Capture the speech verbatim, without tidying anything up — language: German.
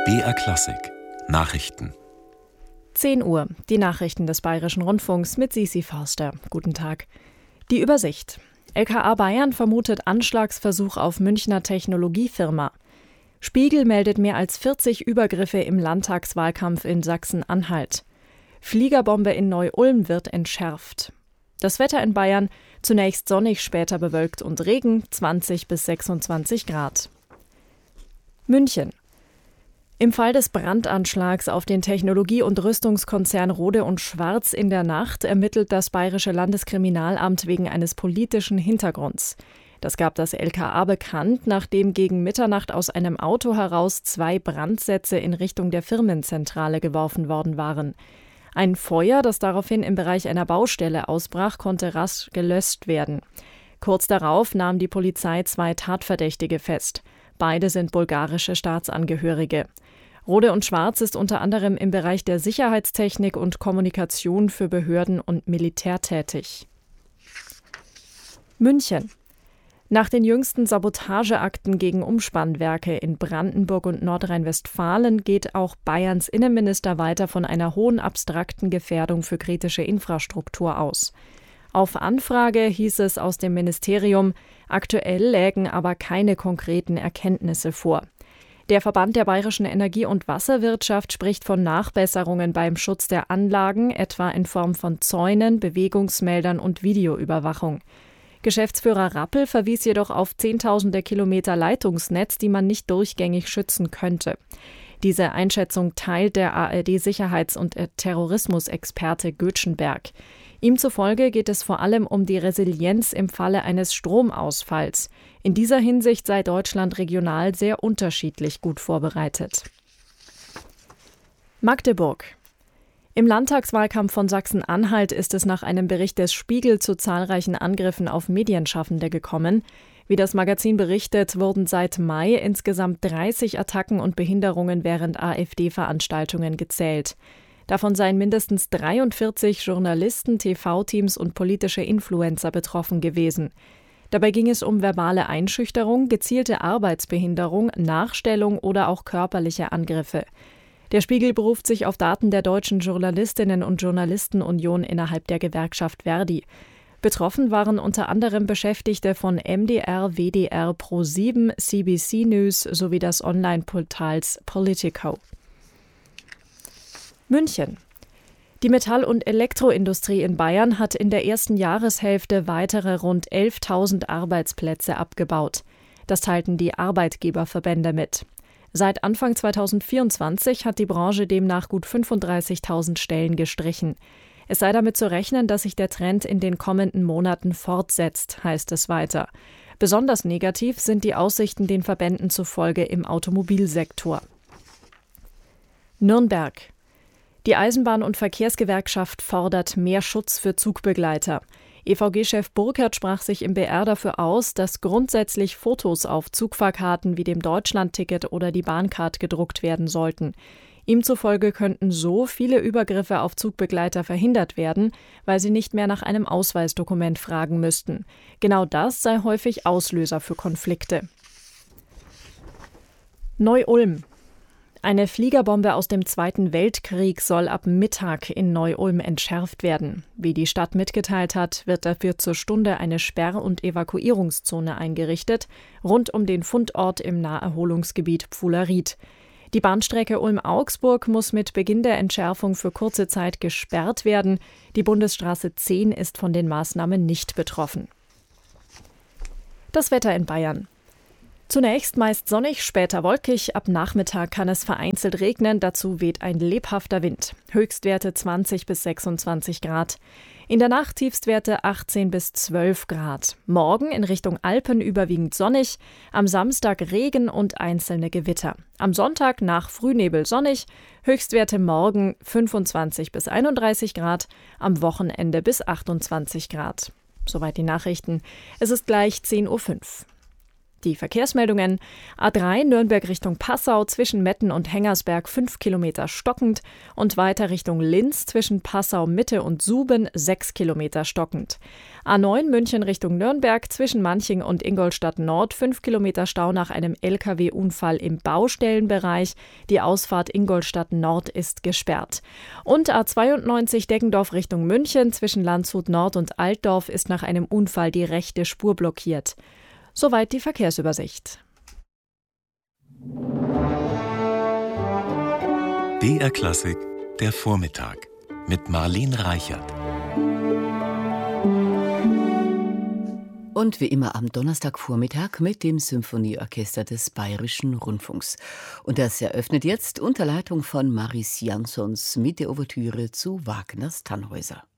B R Klassik Nachrichten. zehn Uhr, die Nachrichten des Bayerischen Rundfunks mit Sisi Forster. Guten Tag. Die Übersicht. L K A Bayern vermutet Anschlagsversuch auf Münchner Technologiefirma. Spiegel meldet mehr als vierzig Übergriffe im Landtagswahlkampf in Sachsen-Anhalt. Fliegerbombe in Neu-Ulm wird entschärft. Das Wetter in Bayern: zunächst sonnig, später bewölkt und Regen, zwanzig bis sechsundzwanzig Grad. München. Im Fall des Brandanschlags auf den Technologie- und Rüstungskonzern Rohde und Schwarz in der Nacht ermittelt das Bayerische Landeskriminalamt wegen eines politischen Hintergrunds. Das gab das L K A bekannt, nachdem gegen Mitternacht aus einem Auto heraus zwei Brandsätze in Richtung der Firmenzentrale geworfen worden waren. Ein Feuer, das daraufhin im Bereich einer Baustelle ausbrach, konnte rasch gelöscht werden. Kurz darauf nahm die Polizei zwei Tatverdächtige fest. Beide sind bulgarische Staatsangehörige. Rohde und Schwarz ist unter anderem im Bereich der Sicherheitstechnik und Kommunikation für Behörden und Militär tätig. München. Nach den jüngsten Sabotageakten gegen Umspannwerke in Brandenburg und Nordrhein-Westfalen geht auch Bayerns Innenminister weiter von einer hohen abstrakten Gefährdung für kritische Infrastruktur aus. Auf Anfrage hieß es aus dem Ministerium, aktuell lägen aber keine konkreten Erkenntnisse vor. Der Verband der bayerischen Energie- und Wasserwirtschaft spricht von Nachbesserungen beim Schutz der Anlagen, etwa in Form von Zäunen, Bewegungsmeldern und Videoüberwachung. Geschäftsführer Rappel verwies jedoch auf zehntausende Kilometer Leitungsnetz, die man nicht durchgängig schützen könnte. Diese Einschätzung teilt der A R D-Sicherheits- und Terrorismusexperte Götschenberg. Ihm zufolge geht es vor allem um die Resilienz im Falle eines Stromausfalls. In dieser Hinsicht sei Deutschland regional sehr unterschiedlich gut vorbereitet. Magdeburg. Im Landtagswahlkampf von Sachsen-Anhalt ist es nach einem Bericht des Spiegel zu zahlreichen Angriffen auf Medienschaffende gekommen. Wie das Magazin berichtet, wurden seit Mai insgesamt dreißig Attacken und Behinderungen während AfD-Veranstaltungen gezählt. Davon seien mindestens dreiundvierzig Journalisten, T V-Teams und politische Influencer betroffen gewesen. Dabei ging es um verbale Einschüchterung, gezielte Arbeitsbehinderung, Nachstellung oder auch körperliche Angriffe. Der Spiegel beruft sich auf Daten der Deutschen Journalistinnen- und Journalistenunion innerhalb der Gewerkschaft Verdi. Betroffen waren unter anderem Beschäftigte von M D R, W D R, Pro sieben, C B C News sowie des Online-Portals Politico. München. Die Metall- und Elektroindustrie in Bayern hat in der ersten Jahreshälfte weitere rund elftausend Arbeitsplätze abgebaut. Das teilten die Arbeitgeberverbände mit. Seit Anfang zweitausendvierundzwanzig hat die Branche demnach gut fünfunddreißigtausend Stellen gestrichen. Es sei damit zu rechnen, dass sich der Trend in den kommenden Monaten fortsetzt, heißt es weiter. Besonders negativ sind die Aussichten den Verbänden zufolge im Automobilsektor. Nürnberg. Die Eisenbahn- und Verkehrsgewerkschaft fordert mehr Schutz für Zugbegleiter. E V G-Chef Burkert sprach sich im B R dafür aus, dass grundsätzlich Fotos auf Zugfahrkarten wie dem Deutschlandticket oder die Bahncard gedruckt werden sollten. Ihm zufolge könnten so viele Übergriffe auf Zugbegleiter verhindert werden, weil sie nicht mehr nach einem Ausweisdokument fragen müssten. Genau das sei häufig Auslöser für Konflikte. Neu-Ulm. Eine Fliegerbombe aus dem Zweiten Weltkrieg soll ab Mittag in Neu-Ulm entschärft werden. Wie die Stadt mitgeteilt hat, wird dafür zur Stunde eine Sperr- und Evakuierungszone eingerichtet, rund um den Fundort im Naherholungsgebiet Pfulleried. Die Bahnstrecke Ulm-Augsburg muss mit Beginn der Entschärfung für kurze Zeit gesperrt werden. Die Bundesstraße zehn ist von den Maßnahmen nicht betroffen. Das Wetter in Bayern. Zunächst meist sonnig, später wolkig. Ab Nachmittag kann es vereinzelt regnen. Dazu weht ein lebhafter Wind. Höchstwerte zwanzig bis sechsundzwanzig Grad. In der Nacht Tiefstwerte achtzehn bis zwölf Grad. Morgen in Richtung Alpen überwiegend sonnig. Am Samstag Regen und einzelne Gewitter. Am Sonntag nach Frühnebel sonnig. Höchstwerte morgen fünfundzwanzig bis einunddreißig Grad. Am Wochenende bis achtundzwanzig Grad. Soweit die Nachrichten. Es ist gleich zehn Uhr fünf. Die Verkehrsmeldungen: A drei Nürnberg Richtung Passau zwischen Metten und Hengersberg fünf Kilometer stockend und weiter Richtung Linz zwischen Passau Mitte und Suben sechs Kilometer stockend. A neun München Richtung Nürnberg zwischen Manching und Ingolstadt Nord fünf Kilometer Stau nach einem L K W-Unfall im Baustellenbereich. Die Ausfahrt Ingolstadt Nord ist gesperrt. Und A zweiundneunzig Deggendorf Richtung München zwischen Landshut Nord und Altdorf ist nach einem Unfall die rechte Spur blockiert. Soweit die Verkehrsübersicht. B R Klassik, der Vormittag mit Marleen Reichert. Und wie immer am Donnerstagvormittag mit dem Symphonieorchester des Bayerischen Rundfunks. Und das eröffnet jetzt unter Leitung von Maris Jansons mit der Ouvertüre zu Wagners Tannhäuser.